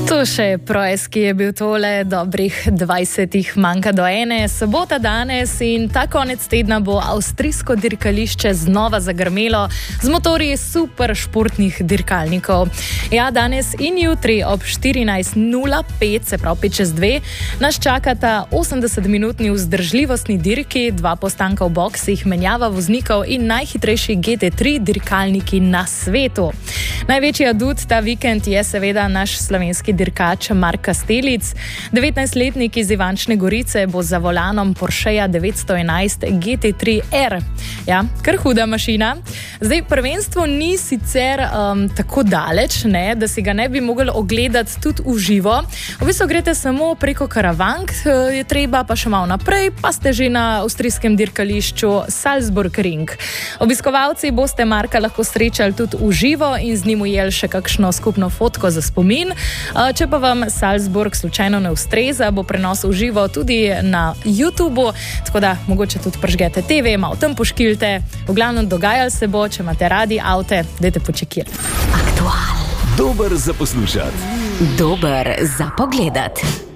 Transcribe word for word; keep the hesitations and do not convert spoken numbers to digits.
To še projs, ki je bil tole dobrih dvajsetih manjka do ene, sobota danes in ta konec tedna bo avstrijsko dirkališče znova zagrmelo z motorji super športnih dirkalnikov. Ja, danes in jutri ob štirinajst nula pet, se pravi čez dve, nas čakata osemdesetminutni vzdržljivostni dirki, dva postanka v boksih, menjava voznikov in najhitrejši G T tri dirkalniki na svetu. Največji adut ta vikend je seveda naš slovenski dirkač Mark Kastelic. devetnajstletnik iz Ivančne Gorice bo za volanom Porscheja devetsto enajst G T tri R. Ja, kar huda mašina. Zdaj, prvenstvo ni sicer um, tako daleč, ne, da si ga ne bi mogli ogledati tudi v živo. V bistvu greste samo preko Karavank, je treba pa še malo naprej, pa ste že na avstrijskem dirkališču Salzburgring. Obiskovalci boste Marka lahko srečali tudi v živo in z njim ujeli še kakšno skupno fotko za spomin. Če pa vam Salzburg slučajno ne ustreza, bo prenos v živo tudi na YouTubu, tako da mogoče tudi pržgete T V, malo tam poškiljte. V glavnem dogajalo se bo, če imate radi avte, dajte počekirati. Aktual. Dober za poslušati. Dober za pogledati.